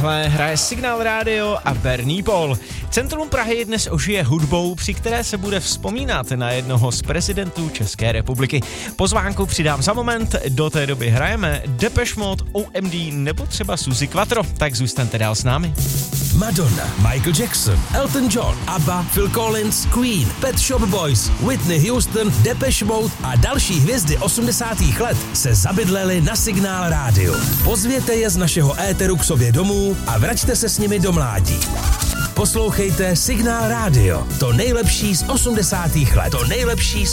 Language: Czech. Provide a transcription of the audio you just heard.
Tohle hraje Signál Radio a Bernie Paul. Centrum Prahy dnes ožije hudbou, při které se bude vzpomínat na jednoho z prezidentů České republiky. Pozvánku přidám za moment, do té doby hrajeme Depeche Mode, OMD nebo třeba Suzi Quattro, tak zůstaňte dál s námi. Madonna, Michael Jackson, Elton John, ABBA, Phil Collins, Queen, Pet Shop Boys, Whitney Houston, Depeche Mode a další hvězdy 80. let se zabydleli na Signál Radio. Pozvěte je z našeho éteru k sobě domů a vraťte se s nimi do mládí. Poslouchejte Signál Radio, to nejlepší z 80. let.